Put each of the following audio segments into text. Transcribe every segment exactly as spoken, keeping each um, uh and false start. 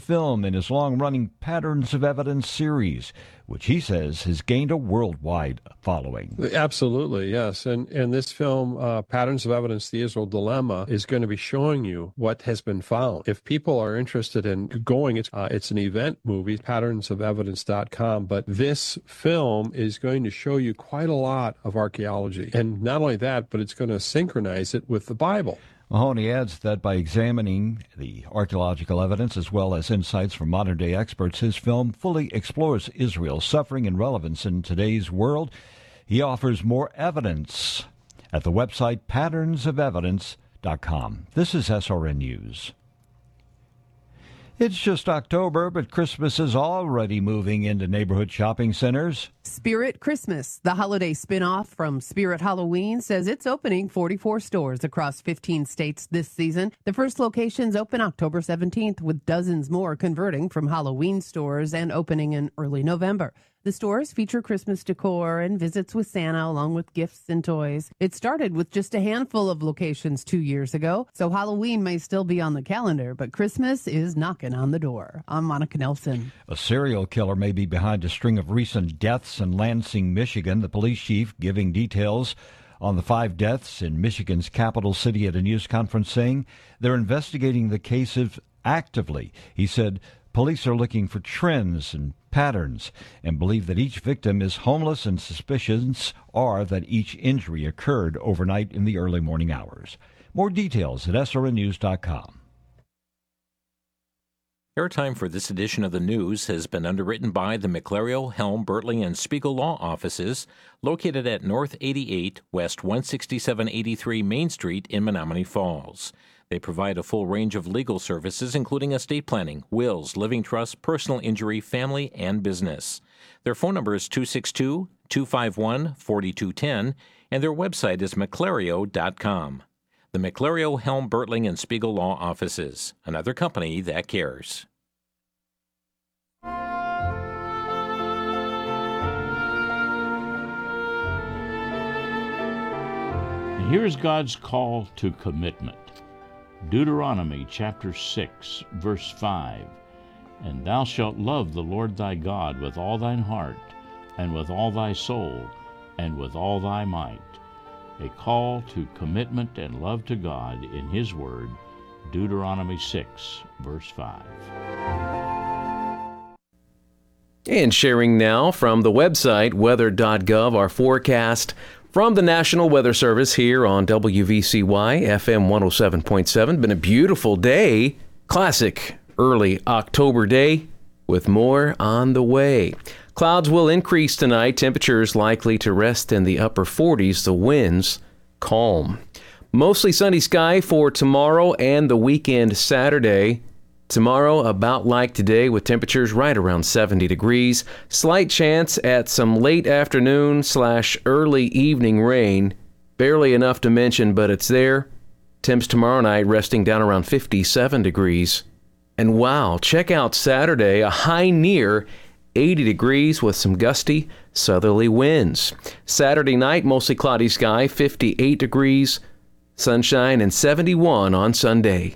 film in his long-running Patterns of Evidence series, which he says has gained a worldwide following. Absolutely, yes. And and this film, uh, Patterns of Evidence, The Israel Dilemma, is going to be showing you what has been found. If people are interested in going, it's, uh, it's an event movie, patterns of evidence dot com, but this film is going to show you quite a lot of archaeology. And not only that, but it's going to synchronize it with the Bible. Mahoney adds that by examining the archaeological evidence as well as insights from modern-day experts, his film fully explores Israel's suffering and relevance in today's world. He offers more evidence at the website patterns of evidence dot com. This is S R N News. It's just October, but Christmas is already moving into neighborhood shopping centers. Spirit Christmas, the holiday spinoff from Spirit Halloween, says it's opening forty-four stores across fifteen states this season. The first locations open October seventeenth, with dozens more converting from Halloween stores and opening in early November. The stores feature Christmas decor and visits with Santa, along with gifts and toys. It started with just a handful of locations two years ago, so Halloween may still be on the calendar, but Christmas is knocking on the door. I'm Monica Nelson. A serial killer may be behind a string of recent deaths in Lansing, Michigan. The police chief giving details on the five deaths in Michigan's capital city at a news conference, saying they're investigating the cases actively. He said police are looking for trends and patterns and believe that each victim is homeless, and suspicions are that each injury occurred overnight in the early morning hours. More details at S R N news dot com. Airtime for this edition of the news has been underwritten by the McClario, Helm, Bertling, and Spiegel Law Offices, located at North eighty-eight, West one sixty-seven eighty-three Main Street in Menomonee Falls. They provide a full range of legal services, including estate planning, wills, living trusts, personal injury, family, and business. Their phone number is two six two, two five one, four two one zero, and their website is mcclario dot com. The McClario, Helm, Bertling, and Spiegel Law Offices, another company that cares. Here's God's call to commitment. Deuteronomy chapter six, verse five. And thou shalt love the Lord thy God with all thine heart, and with all thy soul, and with all thy might. A call to commitment and love to God in His Word, Deuteronomy six, verse five. And sharing now from the website weather dot gov, our forecast from the National Weather Service here on W V C Y F M one oh seven point seven. Been a beautiful day, classic early October day, with more on the way. Clouds will increase tonight. Temperatures likely to rest in the upper forties. The winds calm. Mostly sunny sky for tomorrow and the weekend Saturday. Tomorrow about like today, with temperatures right around seventy degrees. Slight chance at some late afternoon slash early evening rain. Barely enough to mention, but it's there. Temps tomorrow night resting down around fifty-seven degrees. And wow, check out Saturday, a high near eighty degrees with some gusty southerly winds. Saturday night, mostly cloudy sky, fifty-eight degrees, sunshine, and seventy-one on Sunday.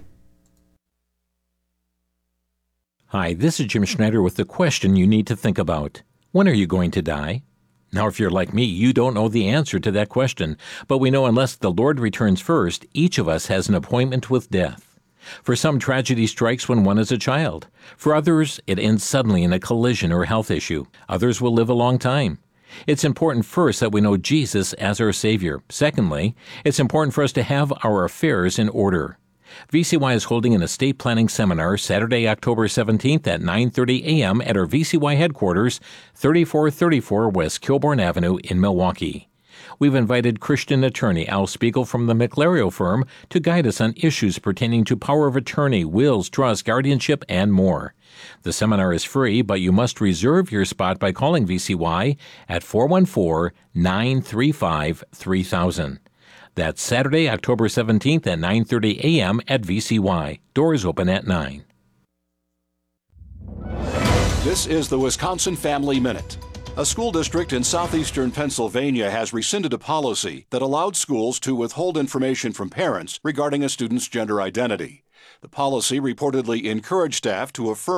Hi, this is Jim Schneider with the question you need to think about. When are you going to die? Now, if you're like me, you don't know the answer to that question, but we know unless the Lord returns first, each of us has an appointment with death. For some, tragedy strikes when one is a child. For others, it ends suddenly in a collision or health issue. Others will live a long time. It's important first that we know Jesus as our Savior. Secondly, it's important for us to have our affairs in order. V C Y is holding an estate planning seminar Saturday, October seventeenth at nine thirty a.m. at our V C Y headquarters, thirty-four thirty-four West Kilbourne Avenue in Milwaukee. We've invited Christian attorney Al Spiegel from the McClario firm to guide us on issues pertaining to power of attorney, wills, trust, guardianship, and more. The seminar is free, but you must reserve your spot by calling V C Y at four one four, nine three five, three thousand. That's Saturday, October seventeenth at nine thirty a.m. at V C Y. Doors open at nine. This is the Wisconsin Family Minute. A school district in southeastern Pennsylvania has rescinded a policy that allowed schools to withhold information from parents regarding a student's gender identity. The policy reportedly encouraged staff to affirm